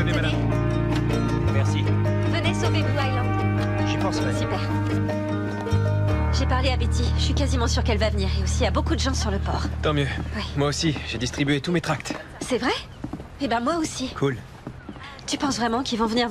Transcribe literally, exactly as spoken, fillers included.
Tenez, Tenez, madame. Merci. venez sauver Blue Island. J'y penserai. Super. J'ai parlé à Betty. Je suis quasiment sûre qu'elle va venir. Et aussi à beaucoup de gens sur le port. Tant mieux. Oui. Moi aussi, j'ai distribué tous mes tracts. C'est vrai? Eh ben moi aussi. Cool. Tu penses vraiment qu'ils vont venir